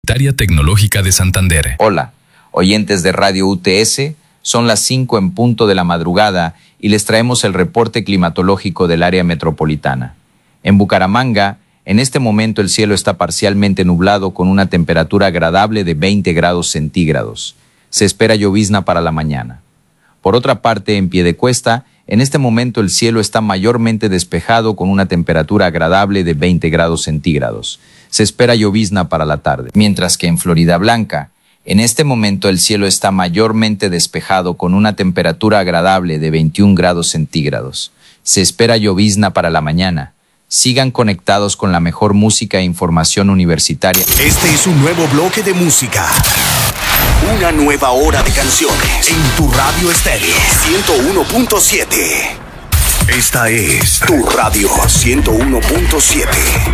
Área Tecnológica de Santander. Hola, oyentes de Radio UTS, son las 5 en punto de la madrugada y les traemos el reporte climatológico del área metropolitana. En Bucaramanga, en este momento el cielo está parcialmente nublado con una temperatura agradable de 20 grados centígrados. Se espera llovizna para la mañana. Por otra parte, en Piedecuesta, en este momento el cielo está mayormente despejado con una temperatura agradable de 20 grados centígrados. Se espera llovizna para la tarde. Mientras que en Floridablanca, en este momento el cielo está mayormente despejado con una temperatura agradable de 21 grados centígrados. Se espera llovizna para la mañana. Sigan conectados con la mejor música e información universitaria. Este es un nuevo bloque de música. Una nueva hora de canciones en tu radio estéreo 101.7. Esta es tu radio 101.7.